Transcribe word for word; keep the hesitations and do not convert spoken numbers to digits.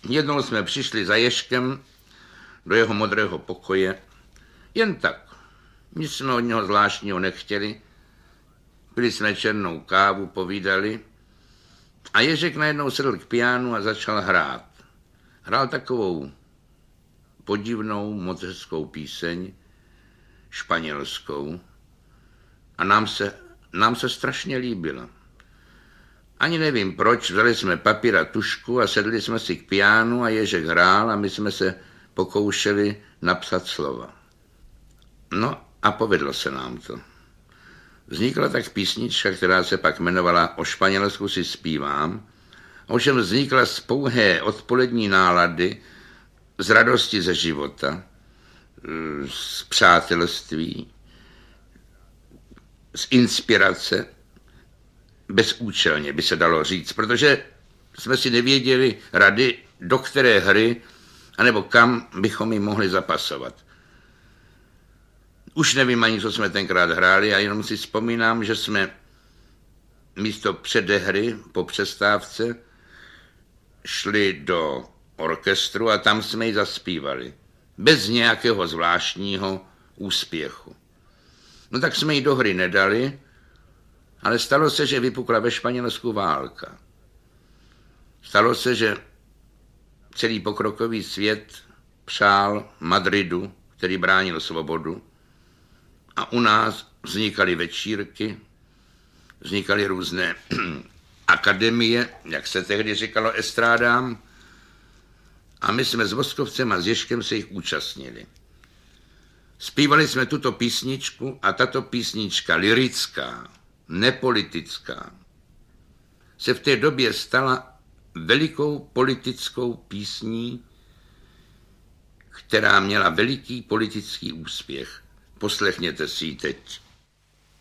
Jednou jsme přišli za Ježkem do jeho modrého pokoje, jen tak. Nic jsme od něho zvláštního nechtěli, pili jsme černou kávu, povídali a Ježek najednou sedl k pianu a začal hrát. Hrál takovou podivnou, moc hezkou píseň, španělskou, a nám se, nám se strašně líbila. Ani nevím proč, vzali jsme papír a tušku a sedli jsme si k pianu a Ježek hrál a my jsme se pokoušeli napsat slova. No a povedlo se nám to. Vznikla tak písnička, která se pak jmenovala O Španělsku si zpívám, ovšem vznikla z pouhé odpolední nálady, z radosti ze života, z přátelství, z inspirace, bezúčelně by se dalo říct, protože jsme si nevěděli rady, do které hry, anebo kam bychom ji mohli zapasovat. Už nevím ani, co jsme tenkrát hráli, a jenom si vzpomínám, že jsme místo předehry po přestávce šli do orchestru a tam jsme ji zaspívali. Bez nějakého zvláštního úspěchu. No tak jsme ji do hry nedali, ale stalo se, že vypukla ve Španělsku válka. Stalo se, že celý pokrokový svět přál Madridu, který bránil svobodu, a u nás vznikaly večírky, vznikaly různé akademie, jak se tehdy říkalo, estrádám, a my jsme s Voskovcem a s Ježkem se jich účastnili. Zpívali jsme tuto písničku a tato písnička lyrická, nepolitická, se v té době stala velikou politickou písní, která měla veliký politický úspěch. Poslechněte si ji teď.